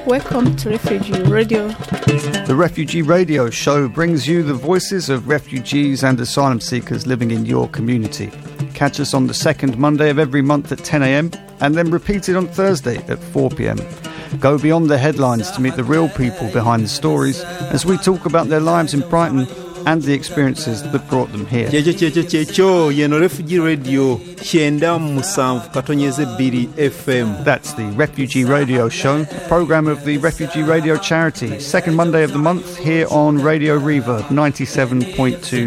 Welcome to Refugee Radio. The Refugee Radio Show brings you the voices of refugees and asylum seekers living in your community. Catch us on the second Monday of every month at 10 a.m. and then repeated on Thursday at 4 p.m. Go beyond the headlines to meet the real people behind the stories as we talk about their lives in Brighton and the experiences that brought them here. Yeno Refugee Radio Shenda Musanvu Katonyeze Biri FM. That's the Refugee Radio Show, a programme of the Refugee Radio Charity, second Monday of the month here on Radio Reverb 97.2